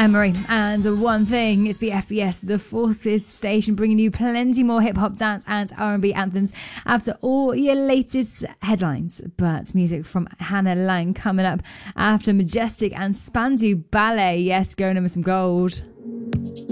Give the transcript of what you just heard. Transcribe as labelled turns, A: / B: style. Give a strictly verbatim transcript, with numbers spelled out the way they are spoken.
A: I'm Marie, and one thing is B F B S, the Forces station, bringing you plenty more hip-hop, dance and R and B anthems after all your latest headlines. But music from Hannah Lang coming up after Majestic and Spandu Ballet. Yes, going in with some gold.